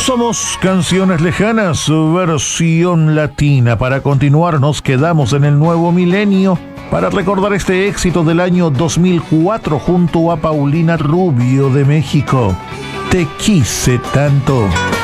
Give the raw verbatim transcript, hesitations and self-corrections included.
Somos Canciones Lejanas, versión latina. Para continuar, nos quedamos en el nuevo milenio para recordar este éxito del año dos mil cuatro junto a Paulina Rubio de México. Te quise tanto.